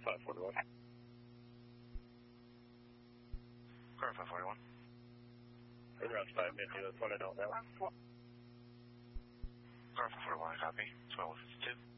541. Car 541. Around 550, that's what I know now. Car 541, copy. 1252.